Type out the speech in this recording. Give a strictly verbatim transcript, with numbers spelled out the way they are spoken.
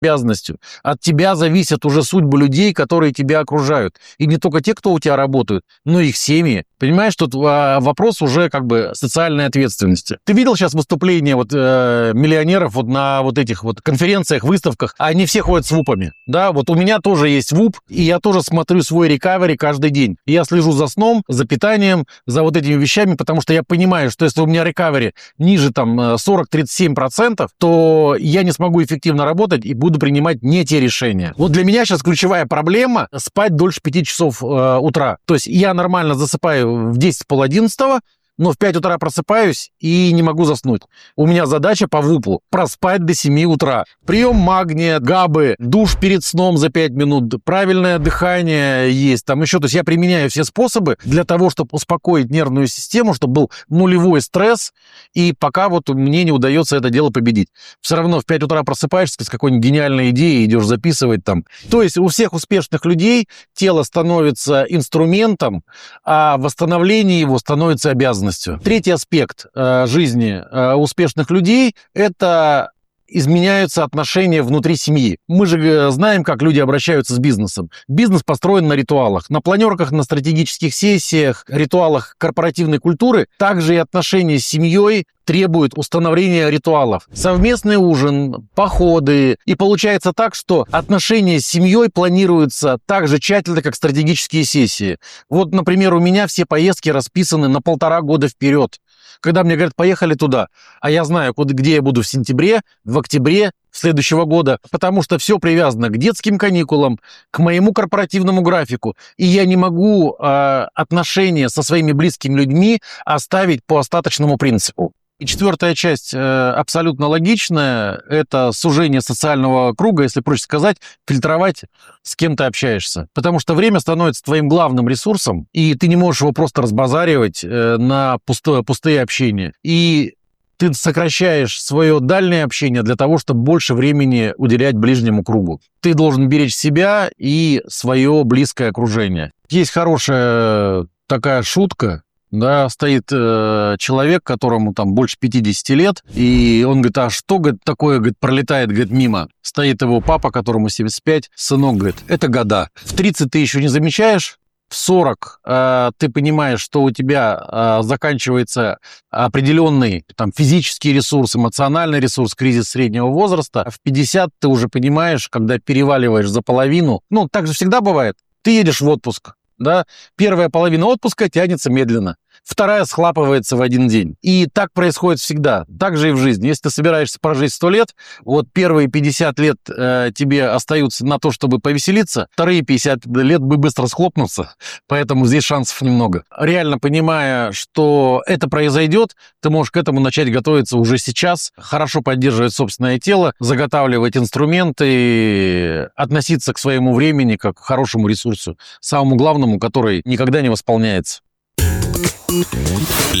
обязанностью. От тебя зависят уже судьбы людей, которые тебя окружают. И не только те, кто у тебя работают, но и их семьи. Понимаешь, тут а, вопрос уже как бы социальной ответственности. Ты видел сейчас выступления вот, э, миллионеров вот на вот этих вот конференциях, выставках? Они все ходят с вупами. Да, вот у меня тоже есть вуп, и я тоже смотрю свой рекавери каждый день. И я слежу за сном, за питанием, за вот этими вещами, потому что я понимаю, что если у меня рекавери ниже там сорок тридцать семь процентов, то я не смогу эффективно работать и буду принимать не те решения. Вот для меня сейчас ключевая проблема – спать дольше пяти часов э, утра. То есть я нормально засыпаю в десять, пол одиннадцатого, но в пять утра просыпаюсь и не могу заснуть. У меня задача по вупу – проспать до семи утра. Прием магния, габы, душ перед сном за пять минут, правильное дыхание есть, там еще. То есть я применяю все способы для того, чтобы успокоить нервную систему, чтобы был нулевой стресс, и пока вот мне не удается это дело победить. Все равно в пять утра просыпаешься с какой-нибудь гениальной идеей, идешь записывать там. То есть у всех успешных людей тело становится инструментом, а восстановление его становится обязанностью. Третий аспект э, жизни э, успешных людей – это изменяются отношения внутри семьи. Мы же знаем, как люди обращаются с бизнесом. Бизнес построен на ритуалах. На планерках, на стратегических сессиях, ритуалах корпоративной культуры. Также и отношения с семьей требуют установления ритуалов. Совместный ужин, походы. И получается так, что отношения с семьей планируются так же тщательно, как стратегические сессии. Вот, например, у меня все поездки расписаны на полтора года вперед. Когда мне говорят, поехали туда, а я знаю, куда, где я буду в сентябре, в октябре следующего года, потому что все привязано к детским каникулам, к моему корпоративному графику, и я не могу э, отношения со своими близкими людьми оставить по остаточному принципу. И четвертая часть, э, абсолютно логичная, это сужение социального круга, если проще сказать, фильтровать, с кем ты общаешься. Потому что время становится твоим главным ресурсом, и ты не можешь его просто разбазаривать э, на пустое, пустые общения. И ты сокращаешь свое дальнее общение для того, чтобы больше времени уделять ближнему кругу. Ты должен беречь себя и свое близкое окружение. Есть хорошая такая шутка. Да, стоит э, человек, которому там больше пятидесяти лет, и он говорит, а что, говорит, такое, говорит, пролетает, говорит, мимо. Стоит его папа, которому семьдесят пять, сынок, говорит, это года. В тридцать ты еще не замечаешь, в сорок э, ты понимаешь, что у тебя э, заканчивается определенный там, физический ресурс, эмоциональный ресурс, кризис среднего возраста. В пятьдесят ты уже понимаешь, когда переваливаешь за половину. Ну, так же всегда бывает. Ты едешь в отпуск. Да? Первая половина отпуска тянется медленно, вторая схлапывается в один день. И так происходит всегда. Так же и в жизни. Если ты собираешься прожить сто лет, вот первые пятьдесят лет э, тебе остаются на то, чтобы повеселиться, вторые пятьдесят лет бы быстро схлопнутся, поэтому здесь шансов немного. Реально понимая, что это произойдет, ты можешь к этому начать готовиться уже сейчас, хорошо поддерживать собственное тело, заготавливать инструменты, относиться к своему времени как к хорошему ресурсу, самому главному, который никогда не восполняется.